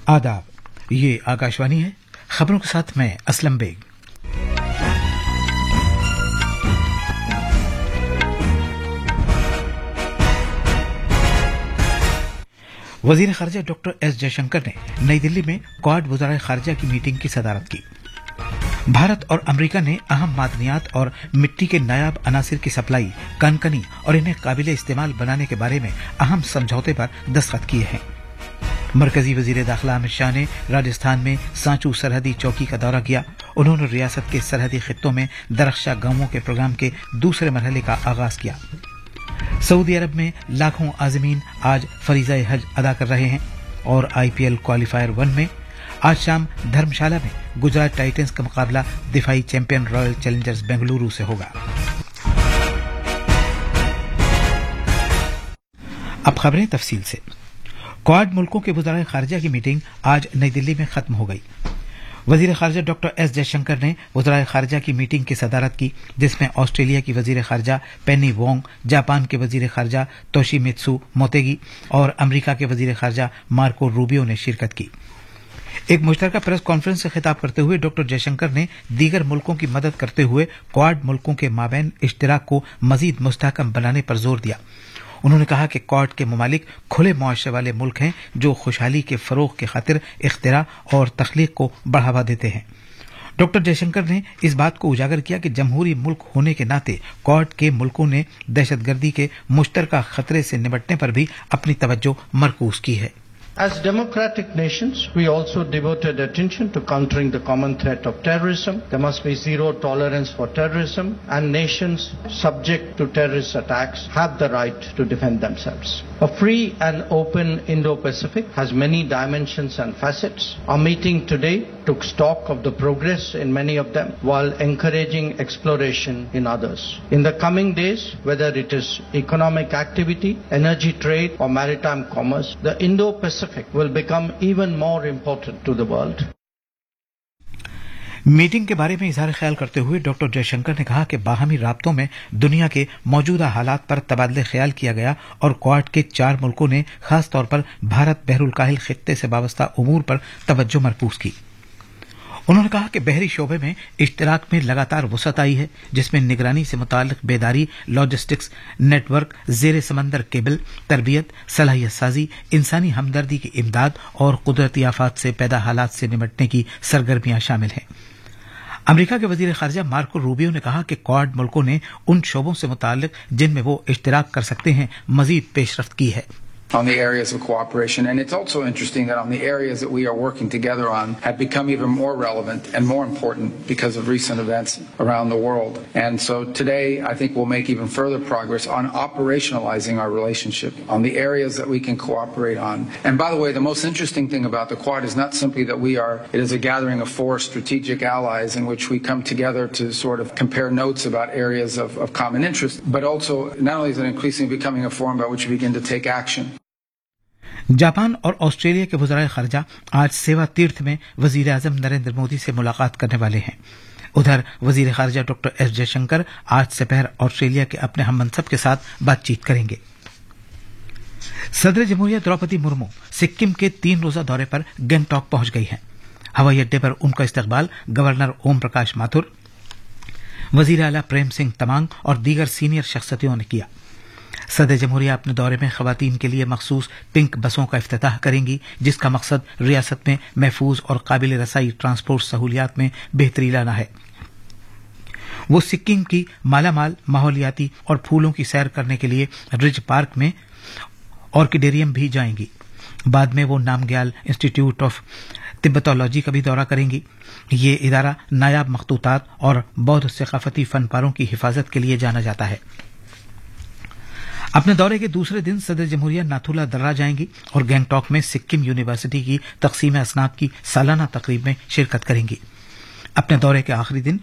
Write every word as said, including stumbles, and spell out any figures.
आदाब, ये आकाशवाणी है। खबरों के साथ मैं असलम बेग। वजीर खारजा डॉक्टर एस जयशंकर ने नई दिल्ली में क्वाड वज़राए खारजा की मीटिंग की सदारत की। भारत और अमेरिका ने अहम मादनियात और मिट्टी के नायाब अनासिर की सप्लाई, कनकनी और इन्हें काबिल इस्तेमाल बनाने के बारे में अहम समझौते पर दस्तखत किए हैं। मरकजी वजीर दाखिला अमित शाह ने राजस्थान में सांचू सरहदी चौकी का दौरा किया। उन्होंने रियासत के सरहदी खित्तों में दरख्शा गांवों के प्रोग्राम के दूसरे मरहले का आगाज किया। सऊदी अरब में लाखों आज़मीन आज फरीज़ाए हज अदा कर रहे हैं और आईपीएल क्वालिफायर वन में आज शाम धर्मशाला में गुजरात टाइटंस का मुकाबला दिफाई चैंपियन रॉयल चैलेंजर्स बेंगलुरु से होगा। अब खबरें तफसील से। क्वाड मुल्कों के वज़राए खारजा की मीटिंग आज नई दिल्ली में खत्म हो गई। वजीर खारजा डॉक्टर एस जयशंकर ने वज़राए खारजा की मीटिंग की सदारत की, जिसमें ऑस्ट्रेलिया की वजीर खारजा पेनी वोंग, जापान के वजीर खारजा तोशिमित्सु मोतेगी और अमरीका के वजीर खारजा मार्को रूबियो ने शिरकत की। एक मुश्तरका प्रेस कॉन्फ्रेंस से खिताब करते हुए डॉक्टर जयशंकर ने दीगर मुल्कों की मदद करते हुए क्वाड मुल्कों के माबैन इश्तिराक को मजीद मुस्तहकम बनाने पर जोर दिया। उन्होंने कहा कि क्वाड के ममालिक खुले मुआशरे वाले मुल्क हैं जो खुशहाली के फरोग की खातिर इख्तिरा और तख्लीक को बढ़ावा देते हैं। डॉक्टर जयशंकर ने इस बात को उजागर किया कि जमहूरी मुल्क होने के नाते क्वाड के मुल्कों ने दहशतगर्दी के मुश्तरका खतरे से निपटने पर भी अपनी तवज्जो मरकूज की है। As democratic nations, we also devoted attention to countering the common threat of terrorism. There must be zero tolerance for terrorism, and nations subject to terrorist attacks have the right to defend themselves. A free and open Indo-Pacific has many dimensions and facets. Our meeting today took stock of the progress in many of them while encouraging exploration in others. In the coming days, whether it is economic activity, energy trade, or maritime commerce, the Indo-Pacific will become even more important to the world. Meeting के बारे में इजहार ख्याल करते हुए doctor Jaishankar ने कहा कि बाहमी राब्तों में दुनिया के मौजूदा हालात पर तबादले ख्याल किया गया और क्वाड के चार मुल्कों ने खास तौर पर भारत बहरुल काहिल खित्ते से वाबस्ता उमूर पर तवज्जो मरकूज की। उन्होंने कहा कि बहरी शोबे में इश्तिराक में लगातार वसअत आई है, जिसमें निगरानी से मुताल्लिक बेदारी, लॉजिस्टिक्स नेटवर्क, जेर समंदर केबल, तरबियत, सलाहियत साजी, इंसानी हमदर्दी की इमदाद और कुदरती आफात से पैदा हालात से निपटने की सरगर्मियां शामिल हैं। अमरीका के वजीर खारजा मार्को रूबियो ने कहा कि क्वाड मुल्कों ने उन शोबों से मुताल्लिक जिनमें वो इश्तिराक कर सकते हैं मजीद पेशरफ्त की है। On the areas of cooperation. And it's also interesting that on the areas that we are working together on have become even more relevant and more important because of recent events around the world. And so today I think we'll make even further progress on operationalizing our relationship on the areas that we can cooperate on. And by the way, the most interesting thing about the Quad is not simply that we are, it is a gathering of four strategic allies in which we come together to sort of compare notes about areas of, of common interest, but also not only is it increasingly becoming a forum by which we begin to take action. Japan और Australia के वज़राए खारजा आज सेवा तीर्थ में वजीर आजम नरेंद्र मोदी से मुलाकात करने वाले हैं। उधर वजीर खारजा डॉक्टर एस जयशंकर आज दोपहर ऑस्ट्रेलिया के अपने हम मनसब के साथ बातचीत करेंगे। सदर जमहूरिया द्रौपदी मुर्मू सिक्किम के तीन रोजा दौरे पर गंगटॉक पहुंच गई हैं। हवाई अड्डे पर उनका इस्तकबाल गवर्नर ओम प्रकाश माथुर, वजीर आला प्रेम सिंह तमांग और दीगर सीनियर शख्सियतों ने किया। सदर जमहूरिया अपने दौरे में खवातीन के लिए मखसूस पिंक बसों का इफ्तिताह करेंगी, जिसका मकसद रियासत में महफूज और काबिल रसाई ट्रांसपोर्ट सहूलियात में बेहतरी लाना है। वो सिक्किम की मालामाल माहौलियाती और फूलों की सैर करने के लिए रिज पार्क में ऑर्किडेरियम भी जाएंगी। बाद में वो नामग्याल इंस्टीट्यूट ऑफ तिब्बतोलॉजी का भी दौरा करेंगी। ये इदारा नायाब मखतूतात और बौद्ध सकाफती फनपारों की हिफाजत के लिए जाना जाता है। अपने दौरे के दूसरे दिन सदर जमहूरिया नाथुला दर्रा जाएंगी और गंगटॉक में सिक्किम यूनिवर्सिटी की तकसीम असनाब की सालाना तकरीब में शिरकत करेंगी। अपने दौरे के आखिरी दिन